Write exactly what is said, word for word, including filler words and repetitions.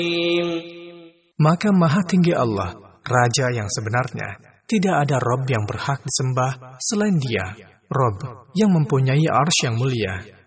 Maka Maha Tinggi Allah, Raja yang sebenarnya, tidak ada Rob yang berhak disembah selain Dia, Rob yang mempunyai arsy yang mulia.